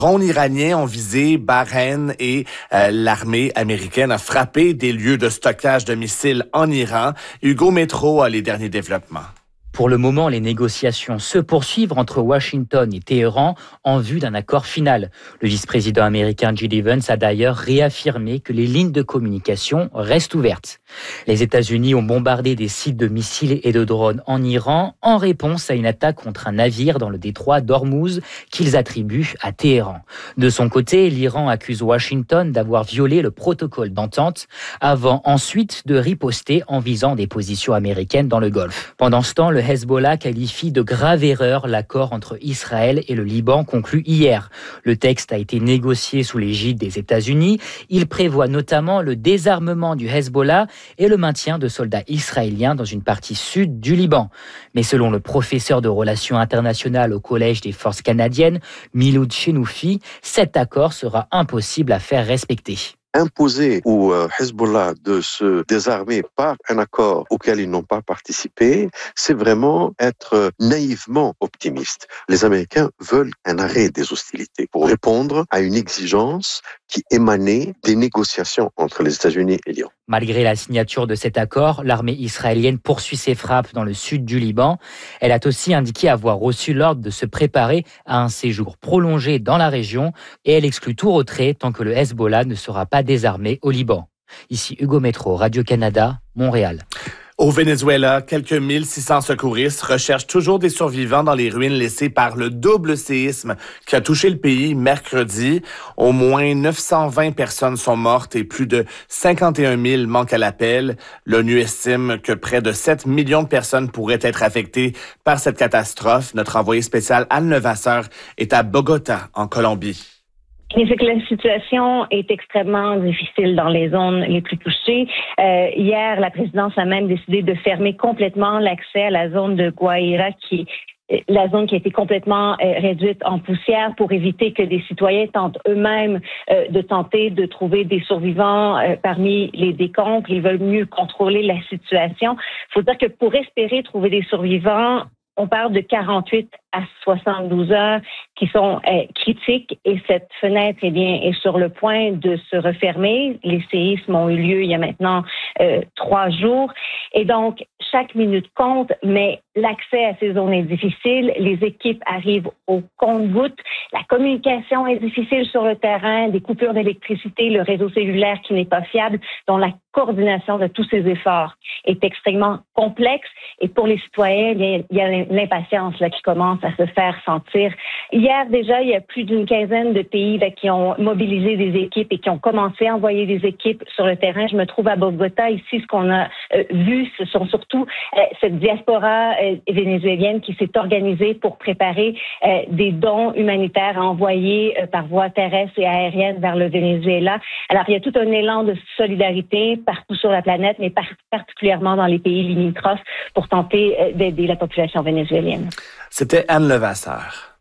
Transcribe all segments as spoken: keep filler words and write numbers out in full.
Drones iraniens ont visé Bahreïn et euh, l'armée américaine a frappé des lieux de stockage de missiles en Iran. Hugo Métro a les derniers développements. Pour le moment, les négociations se poursuivent entre Washington et Téhéran en vue d'un accord final. Le vice-président américain J D Vance a d'ailleurs réaffirmé que les lignes de communication restent ouvertes. Les États-Unis ont bombardé des sites de missiles et de drones en Iran en réponse à une attaque contre un navire dans le détroit d'Ormuz qu'ils attribuent à Téhéran. De son côté, l'Iran accuse Washington d'avoir violé le protocole d'entente avant ensuite de riposter en visant des positions américaines dans le Golfe. Pendant ce temps, le Hezbollah qualifie de grave erreur l'accord entre Israël et le Liban conclu hier. Le texte a été négocié sous l'égide des États-Unis. Il prévoit notamment le désarmement du Hezbollah et le maintien de soldats israéliens dans une partie sud du Liban. Mais selon le professeur de relations internationales au Collège des forces canadiennes, Miloud Chenoufi, cet accord sera impossible à faire respecter. Imposer au Hezbollah de se désarmer par un accord auquel ils n'ont pas participé, c'est vraiment être naïvement optimiste. Les Américains veulent un arrêt des hostilités pour répondre à une exigence qui émanait des négociations entre les États-Unis et l'Iran. Malgré la signature de cet accord, l'armée israélienne poursuit ses frappes dans le sud du Liban. Elle a aussi indiqué avoir reçu l'ordre de se préparer à un séjour prolongé dans la région et elle exclut tout retrait tant que le Hezbollah ne sera pas désarmé au Liban. Ici Hugo Métro, Radio-Canada, Montréal. Au Venezuela, quelques mille six cents secouristes recherchent toujours des survivants dans les ruines laissées par le double séisme qui a touché le pays mercredi. Au moins neuf cent vingt personnes sont mortes et plus de cinquante et un mille manquent à l'appel. L'ONU estime que près de sept millions de personnes pourraient être affectées par cette catastrophe. Notre envoyé spécial Anne Levasseur est à Bogota, en Colombie. C'est que la situation est extrêmement difficile dans les zones les plus touchées. Euh, hier, la présidence a même décidé de fermer complètement l'accès à la zone de Guaira, qui est la zone qui a été complètement euh, réduite en poussière pour éviter que des citoyens tentent eux-mêmes euh, de tenter de trouver des survivants euh, parmi les décombres. Ils veulent mieux contrôler la situation. Il faut dire que pour espérer trouver des survivants, on parle de quarante-huit à soixante-douze heures qui sont euh, critiques et cette fenêtre eh bien, est sur le point de se refermer. Les séismes ont eu lieu il y a maintenant euh, trois jours et donc chaque minute compte, mais l'accès à ces zones est difficile. Les équipes arrivent au compte-gouttes. La communication est difficile sur le terrain, des coupures d'électricité, le réseau cellulaire qui n'est pas fiable, dont la coordination de tous ces efforts est extrêmement complexe. Et pour les citoyens, il y a l'impatience là, qui commence à se faire sentir. Hier, déjà, il y a plus d'une quinzaine de pays là, qui ont mobilisé des équipes et qui ont commencé à envoyer des équipes sur le terrain. Je me trouve à Bogota. Ici, ce qu'on a euh, vu, ce sont surtout euh, cette diaspora euh, vénézuélienne qui s'est organisée pour préparer euh, des dons humanitaires à envoyer euh, par voie terrestre et aérienne vers le Venezuela. Alors, il y a tout un élan de solidarité partout sur la planète, mais par- particulièrement dans les pays limitrophes pour tenter euh, d'aider la population vénézuélienne. C'était Anne Levasseur.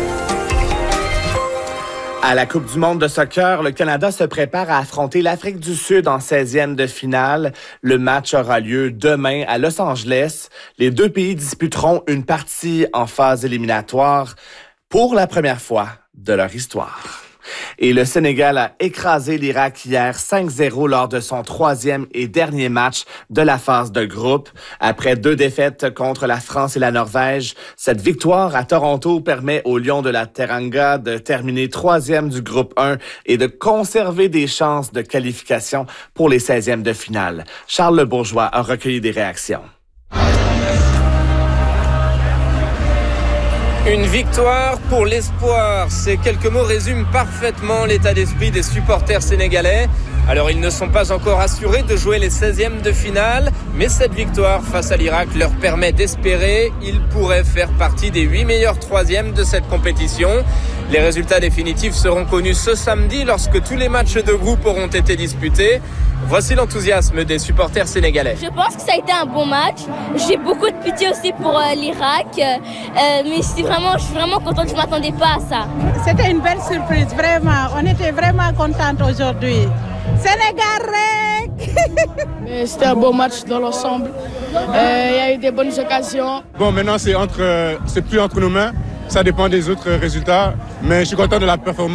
À la Coupe du monde de soccer, le Canada se prépare à affronter l'Afrique du Sud en seizième de finale. Le match aura lieu demain à Los Angeles. Les deux pays disputeront une partie en phase éliminatoire pour la première fois de leur histoire. Et le Sénégal a écrasé l'Irak hier cinq zéro lors de son troisième et dernier match de la phase de groupe. Après deux défaites contre la France et la Norvège, cette victoire à Toronto permet aux Lions de la Teranga de terminer troisième du groupe un et de conserver des chances de qualification pour les seizièmes de finale. Charles Le Bourgeois a recueilli des réactions. Une victoire pour l'espoir. Ces quelques mots résument parfaitement l'état d'esprit des supporters sénégalais. Alors ils ne sont pas encore assurés de jouer les seizièmes de finale, mais cette victoire face à l'Irak leur permet d'espérer. Ils pourraient faire partie des huit meilleurs troisièmes de cette compétition. Les résultats définitifs seront connus ce samedi lorsque tous les matchs de groupe auront été disputés. Voici l'enthousiasme des supporters sénégalais. Je pense que ça a été un bon match. J'ai beaucoup de pitié aussi pour euh, l'Irak. Euh, mais c'est vraiment, je suis vraiment contente, je ne m'attendais pas à ça. C'était une belle surprise, vraiment. On était vraiment contentes aujourd'hui. Sénégal! C'était un beau match dans l'ensemble. Euh, il y a eu des bonnes occasions. Bon, maintenant, c'est, entre, c'est plus entre nos mains. Ça dépend des autres résultats. Mais je suis content de la performance.